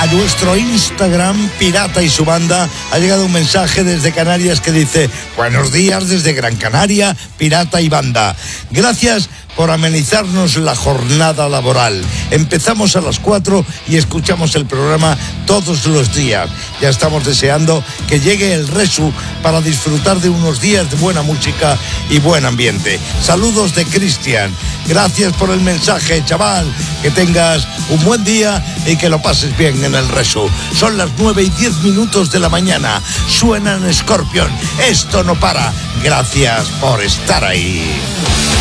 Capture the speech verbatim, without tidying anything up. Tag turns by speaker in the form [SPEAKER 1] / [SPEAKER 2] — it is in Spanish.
[SPEAKER 1] nuestro Instagram, Pirata y su banda, ha llegado un mensaje desde Canarias que dice: buenos días desde Gran Canaria, Pirata y banda. Gracias por amenizarnos la jornada laboral. Empezamos a las cuatro y escuchamos el programa todos los días. Ya estamos deseando que llegue el Resu para disfrutar de unos días de buena música y buen ambiente. Saludos de Cristian. Gracias por el mensaje, chaval. Que tengas un buen día y que lo pases bien en el Resu. Son las nueve y diez minutos de la mañana. Suenan Scorpion. Esto no para. Gracias por estar ahí.